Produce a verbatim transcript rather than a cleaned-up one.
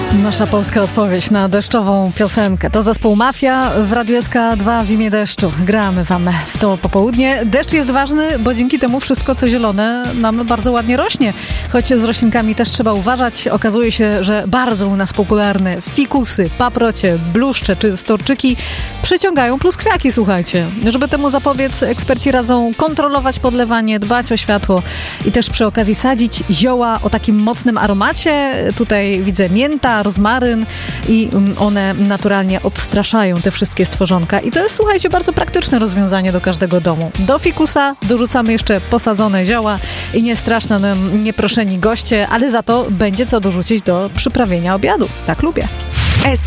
Nasza polska odpowiedź na deszczową piosenkę. To zespół Mafia w Radiu S K dwa w imię deszczu. Gramy wam w to popołudnie. Deszcz jest ważny, bo dzięki temu wszystko, co zielone, nam bardzo ładnie rośnie. Choć z roślinkami też trzeba uważać. Okazuje się, że bardzo u nas popularne fikusy, paprocie, bluszcze czy storczyki przyciągają pluskwiaki, słuchajcie. Żeby temu zapobiec, eksperci radzą kontrolować podlewanie, dbać o światło i też przy okazji sadzić zioła o takim mocnym aromacie. Tutaj widzę mięta, rozmaryn i one naturalnie odstraszają te wszystkie stworzonka. I to jest, słuchajcie, bardzo praktyczne rozwiązanie do każdego domu. Do fikusa dorzucamy jeszcze posadzone zioła i nie straszno nam nieproszeni goście, ale za to będzie co dorzucić do przyprawienia obiadu. Tak lubię. S